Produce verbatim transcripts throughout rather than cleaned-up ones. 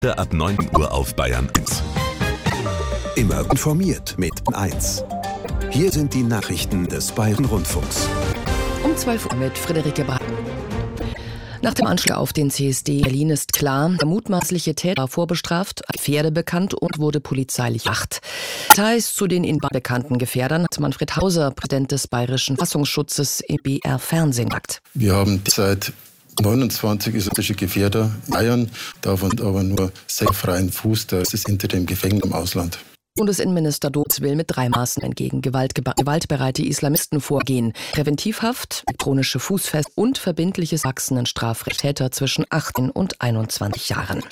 Ab neun Uhr auf Bayern eins. Immer informiert mit eins. Hier sind die Nachrichten des Bayerischen Rundfunks. Um zwölf Uhr mit Friederike Bra. Nach dem Anschlag auf den C S D Berlin ist klar, der mutmaßliche Täter war vorbestraft, als Gefährder bekannt und wurde polizeilich bewacht. Details zu den in bekannten Gefährdern hat Manfred Hauser, Präsident des Bayerischen Verfassungsschutzes im B R Fernsehen, gesagt. Wir haben seit neunundzwanzig islamische Gefährder in Bayern, davon aber nur sechs freien Fuß, da ist es hinter dem Gefängnis im Ausland. Bundesinnenminister Dotz will mit drei Maßnahmen gegen Gewaltgeba- gewaltbereite Islamisten vorgehen. Präventivhaft, elektronische Fußfest und verbindliches Erwachsenenstrafrecht Täter zwischen achtzehn und einundzwanzig Jahren.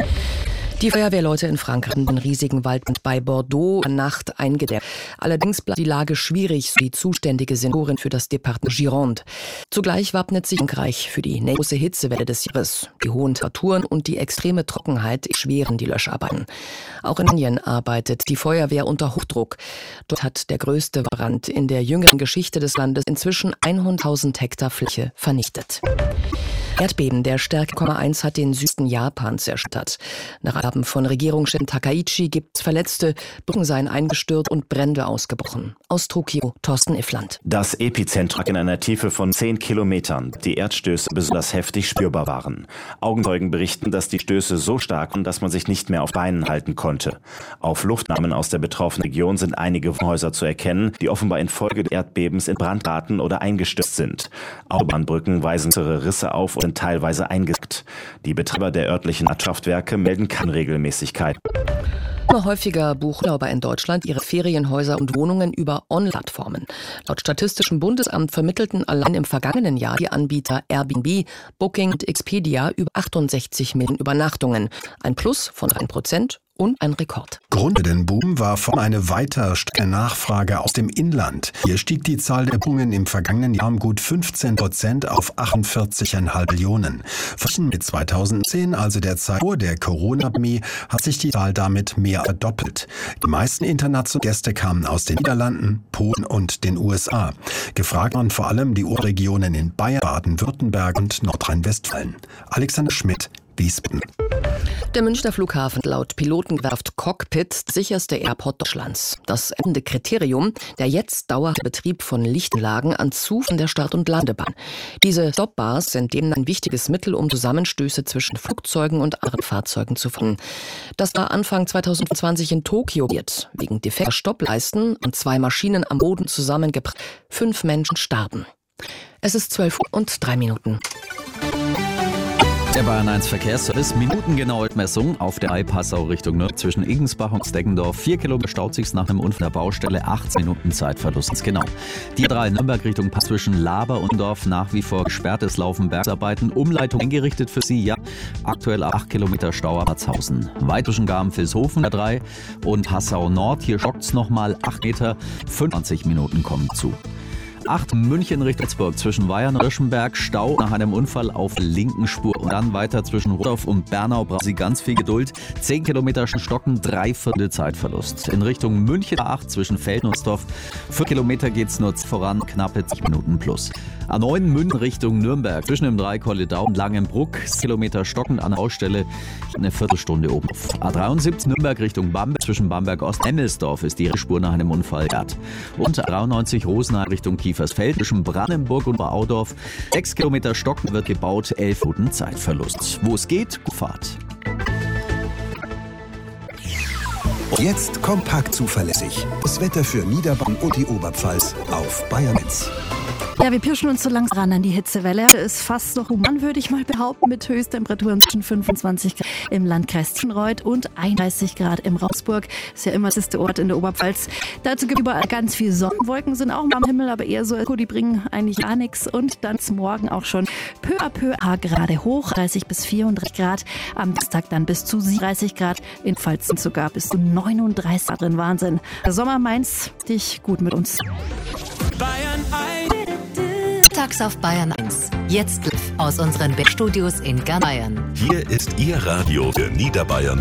Die Feuerwehrleute in Frankreich haben den riesigen Waldbrand bei Bordeaux an Nacht eingedämmt. Allerdings bleibt die Lage schwierig, so die zuständige Senatorin für das Departement Gironde. Zugleich wappnet sich Frankreich für die große Hitzewelle des Jahres. Die hohen Temperaturen und die extreme Trockenheit erschweren die Löscharbeiten. Auch in Spanien arbeitet die Feuerwehr unter Hochdruck. Dort hat der größte Brand in der jüngeren Geschichte des Landes inzwischen hunderttausend Hektar Fläche vernichtet. Erdbeben der Stärke Komma eins hat den Süden Japans erschüttert. Nach Angaben von Regierungschef Takaichi gibt es Verletzte, Brücken seien eingestürzt und Brände ausgebrochen. Aus Tokio, Thorsten Iffland. Das Epizentrum in einer Tiefe von zehn Kilometern. Die Erdstöße besonders heftig spürbar waren. Augenzeugen berichten, dass die Stöße so stark waren, dass man sich nicht mehr auf Beinen halten konnte. Auf Luftnahmen aus der betroffenen Region sind einige Häuser zu erkennen, die offenbar infolge des Erdbebens in Brand geraten oder eingestürzt sind. Autobahnbrücken weisen größere Risse auf und sind teilweise eingesackt. Die Betreiber der örtlichen Atomkraftwerke melden keine Regelmäßigkeit. Immer häufiger buchen Urlauber in Deutschland ihre Ferienhäuser und Wohnungen über Online-Plattformen. Laut Statistischem Bundesamt vermittelten allein im vergangenen Jahr die Anbieter Airbnb, Booking und Expedia über achtundsechzig Millionen Übernachtungen. Ein Plus von drei Prozent. Und ein Rekord. Grund für den Boom war vor allem eine weiter starke Nachfrage aus dem Inland. Hier stieg die Zahl der Buchungen im vergangenen Jahr um gut fünfzehn Prozent auf achtundvierzig Komma fünf Millionen. Verglichen mit zweitausendzehn, also der Zeit vor der Corona-Pandemie, hat sich die Zahl damit mehr verdoppelt. Die meisten internationalen Gäste kamen aus den Niederlanden, Polen und den U S A. Gefragt waren vor allem die Urregionen in Bayern, Baden-Württemberg und Nordrhein-Westfalen. Alexander Schmidt, Wiesbaden. Der Münchner Flughafen laut Pilotengewerkschaft Cockpit das sicherste Airport Deutschlands. Das endende Kriterium, der jetzt dauernde Betrieb von Lichtanlagen an Zufuhr der Start- und Landebahn. Diese Stopbars sind demnach ein wichtiges Mittel, um Zusammenstöße zwischen Flugzeugen und anderen Fahrzeugen zu verhindern. Das war Anfang zweitausendzwanzig in Tokio passiert. Wegen defekter Stoppleisten und zwei Maschinen am Boden zusammengebracht. Fünf Menschen starben. Es ist zwölf Uhr und drei Minuten. Der Bayern eins Verkehrsservice, minutengenaue Messung auf der A Passau Richtung Nord zwischen Igensbach und Steggendorf. Vier Kilometer staut sich nach einem Unfall der Baustelle, achtzehn Minuten Zeitverlust. Genau. Die drei Nürnberg Richtung Pass zwischen Laber und Dorf nach wie vor gesperrtes Laufen Bergsarbeiten. Umleitung eingerichtet für Sie, ja. Aktuell acht Kilometer Stau ab Marzhausen. Weit zwischen Garm-Vilshofen der drei und Passau Nord. Hier schockt's nochmal acht Meter, fünfundzwanzig Minuten kommen zu. acht München Richtung Salzburg zwischen Weyern und Irschenberg, Stau nach einem Unfall auf linken Spur. Und dann weiter zwischen Rudolf und Bernau brauchen Sie ganz viel Geduld. zehn Kilometer Stocken, drei Viertel Zeitverlust. In Richtung München acht zwischen Velden und Storf. vier Kilometer geht es nur voran, knappe zehn Minuten plus. A neun München Richtung Nürnberg zwischen dem drei Kolledau und Langenbruck. sechs Kilometer Stocken an der Baustelle, eine Viertelstunde oben auf. A dreiundsiebzig Nürnberg Richtung Bamberg zwischen Bamberg Ost. Emmelsdorf ist die Spur nach einem Unfall. Und A dreiundneunzig Rosenheim Richtung Kiefersfeld zwischen Brandenburg und Audorf. sechs Kilometer Stocken wird gebaut, elf Minuten Zeitverlust. Wo es geht, gut Fahrt. Jetzt kompakt zuverlässig. Das Wetter für Niederbayern und die Oberpfalz auf Bayern eins. Ja, wir pirschen uns so langsam ran an die Hitzewelle. Es ist fast noch human, würde ich mal behaupten, mit Höchsttemperaturen zwischen fünfundzwanzig Grad im Landkreis Tienreuth und einunddreißig Grad im Rausburg. Ist ja immer das ist der Ort in der Oberpfalz. Dazu gibt es überall ganz viel Sonnenwolken, sind auch mal am Himmel, aber eher so, die bringen eigentlich gar nichts. Und dann ist morgen auch schon peu à peu gerade hoch, dreißig bis vierunddreißig Grad. Am Dienstag dann bis zu siebenunddreißig Grad. In Pfalz sind sogar bis zu neununddreißig Grad drin. Wahnsinn. Der Sommer meint's dich gut mit uns. Bayern eins. Tags auf Bayern eins. Jetzt live aus unseren Studios in Bayern. Hier ist Ihr Radio für Niederbayern